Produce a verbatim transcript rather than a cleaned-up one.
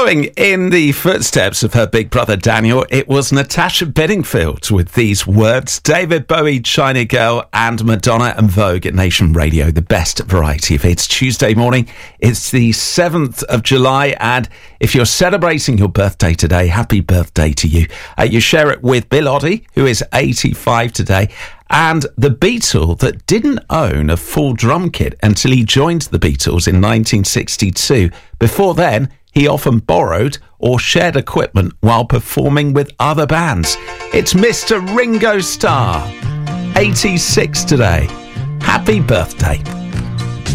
Following in the footsteps of her big brother Daniel, it was Natasha Bedingfield with these words. David Bowie, China Girl, and Madonna and Vogue at Nation Radio, the best variety of hits. Tuesday morning, it's the seventh of July, and if you're celebrating your birthday today, happy birthday to you. Uh, you share it with Bill Oddie, who is eighty-five today, and the Beatle that didn't own a full drum kit until he joined the Beatles in nineteen sixty-two. Before then, he often borrowed or shared equipment while performing with other bands. It's Mister Ringo Starr, eighty-six today. Happy birthday.